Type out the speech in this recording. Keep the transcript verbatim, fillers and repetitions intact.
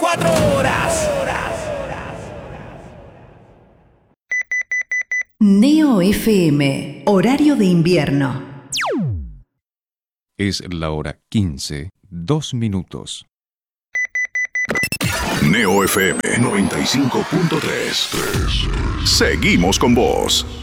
veinticuatro horas. Neo F M, horario de invierno. Es la hora quince, dos minutos. Neo F M noventa y cinco punto tres. Seguimos con vos.